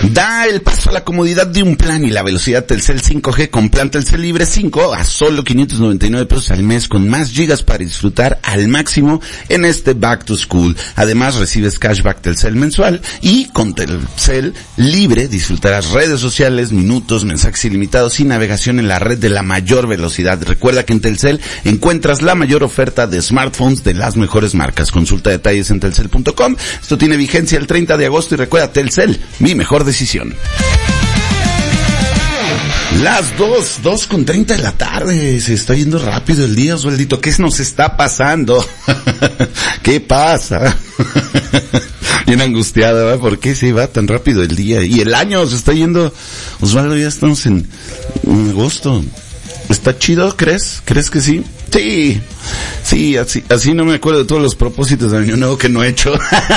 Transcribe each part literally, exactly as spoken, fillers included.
Da el paso a la comodidad de un plan y la velocidad Telcel cinco G con plan Telcel Libre cinco a solo quinientos noventa y nueve pesos al mes con más gigas para disfrutar al máximo en este Back to School. Además recibes cashback Telcel mensual y con Telcel Libre disfrutarás redes sociales, minutos, mensajes ilimitados y navegación en la red de la mayor velocidad. Recuerda que en Telcel encuentras la mayor oferta de smartphones de las mejores marcas. Consulta detalles en telcel punto com. Esto tiene vigencia el treinta de agosto y recuerda, Telcel, mi mejor decisión. Las dos, dos con treinta de la tarde, se está yendo rápido el día, Osvaldito. ¿Qué nos está pasando? ¿Qué pasa? Bien angustiado, ¿verdad? ¿Por qué se va tan rápido el día? Y el año se está yendo, Osvaldo, ya estamos en, en agosto. ¿Está chido, crees? ¿Crees que sí? Sí, sí, así, así no me acuerdo de todos los propósitos de Año Nuevo que no he hecho.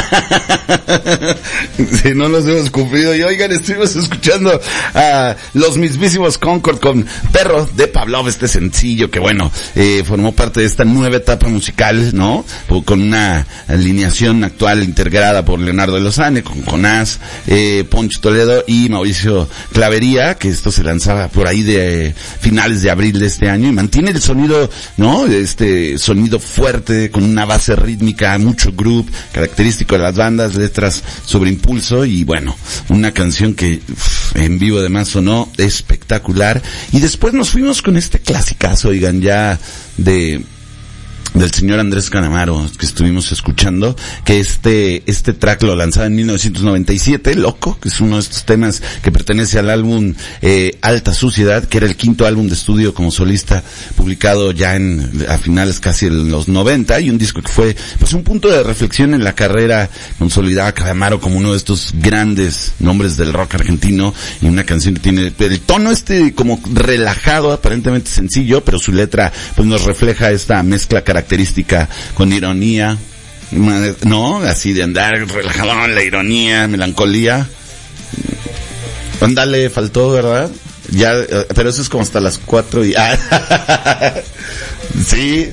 Si no los hemos cumplido. Y oigan, estuvimos escuchando a los mismísimos Concord con Perro de Pavlov, este sencillo que bueno, eh, formó parte de esta nueva etapa musical, ¿no? Con una alineación actual integrada por Leonardo de Lozane, con Jonás, eh, Poncho Toledo y Mauricio Clavería, que esto se lanzaba por ahí de eh, finales de abril de este año y mantiene el sonido, ¿no? Este sonido fuerte, con una base rítmica, mucho groove, característico de las bandas, letras sobre impulso y bueno, una canción que uf, en vivo además sonó espectacular. Y después nos fuimos con este clasicazo, oigan, ya de... del señor Andrés Calamaro, que estuvimos escuchando, que este, este track lo lanzaba en mil novecientos noventa y siete, Loco, que es uno de estos temas que pertenece al álbum, eh, Alta Suciedad, que era el quinto álbum de estudio como solista, publicado ya en, a finales casi de los noventa, y un disco que fue, pues un punto de reflexión en la carrera consolidada Calamaro como uno de estos grandes nombres del rock argentino, y una canción que tiene el tono este como relajado, aparentemente sencillo, pero su letra, pues nos refleja esta mezcla característica característica con ironía, no, así de andar relajado, la ironía, melancolía. Ándale, faltó, ¿verdad? Ya, pero eso es como hasta las cuatro y ah, sí,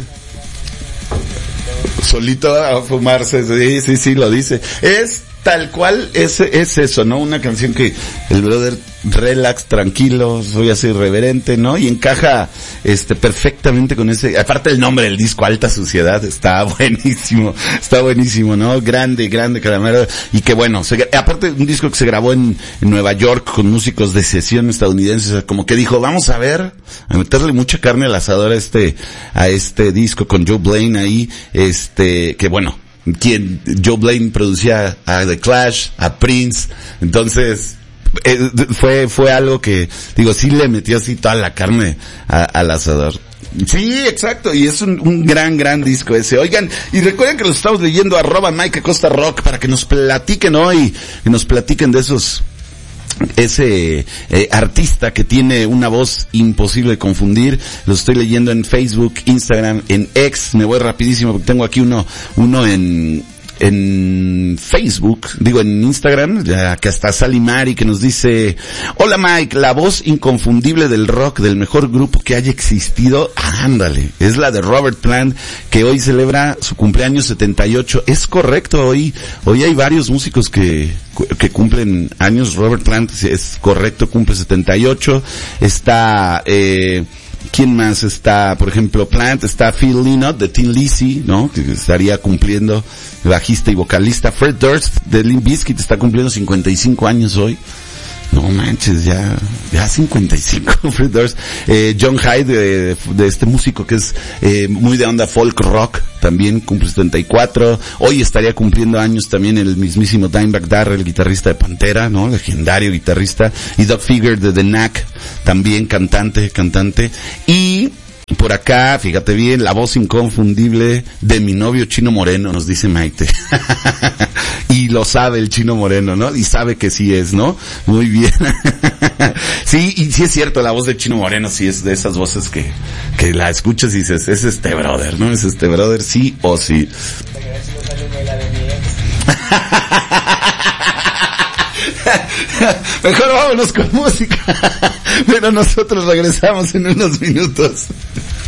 solito a fumarse, sí, sí, sí, lo dice. Es tal cual, es, es eso, ¿no? Una canción que el brother relax, tranquilo, soy así irreverente, ¿no? Y encaja, este, perfectamente con ese, aparte el nombre del disco, Alta Suciedad, está buenísimo, está buenísimo, ¿no? Grande, grande Calamaro, y que bueno, se, aparte un disco que se grabó en, en Nueva York con músicos de sesión estadounidenses, o sea, como que dijo, vamos a ver, a meterle mucha carne al asador a este, a este disco con Joe Blaine ahí, este, que bueno, quien Joe Blaine producía a The Clash, a Prince, entonces eh, fue fue algo que digo sí le metió así toda la carne a, al asador. Sí, exacto, y es un, un gran, gran disco ese. Oigan, y recuerden que los estamos leyendo arroba Mike Acosta Rock para que nos platiquen hoy, que nos platiquen de esos ese eh, artista que tiene una voz imposible de confundir. Los estoy leyendo en Facebook, Instagram, en X. Me voy rapidísimo porque tengo aquí uno uno en en Facebook, digo en Instagram, ya que está Salimari, que nos dice: hola Mike, la voz inconfundible del rock del mejor grupo que haya existido, ándale, es la de Robert Plant, que hoy celebra su cumpleaños setenta y ocho. Es correcto, hoy hoy hay varios músicos que que cumplen años. Robert Plant es correcto, cumple setenta y ocho. Está eh ¿quién más está? Por ejemplo, Plant, está Phil Lynott de Tin Lizzy, ¿no? Que estaría cumpliendo, bajista y vocalista. Fred Durst de Limp Bizkit está cumpliendo cincuenta y cinco años hoy. No manches, ya, ya cincuenta y cinco, Fred Durst. Eh, John Hyde, de, de este músico que es, eh, muy de onda folk rock, también cumple setenta y cuatro. Hoy estaría cumpliendo años también el mismísimo Dimebag Darrell, el guitarrista de Pantera, ¿no? Legendario guitarrista. Y Doug Figure de The Knack, también cantante, cantante. Y por acá, fíjate bien, la voz inconfundible de mi novio Chino Moreno, nos dice Maite. Y lo sabe el Chino Moreno, ¿no? Y sabe que sí es, ¿no? Muy bien. Sí, y sí es cierto, la voz de Chino Moreno sí es de esas voces que, que la escuchas y dices, es este brother, ¿no? Es este brother, sí o sí. Mejor vámonos con música. Pero nosotros regresamos en unos minutos.